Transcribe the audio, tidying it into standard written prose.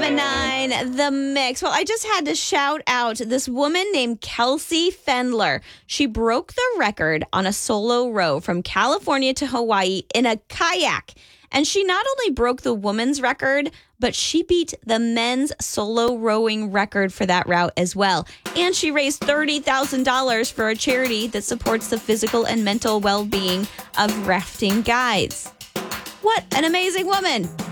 99.9 The Mix. Well, I just had to shout out this woman named Kelsey Fendler. She broke the record on a solo row from California to Hawaii in a kayak. And she not only broke the women's record, but she beat the men's solo rowing record for that route as well. And she raised $30,000 for a charity that supports the physical and mental well-being of rafting guides. What an amazing woman.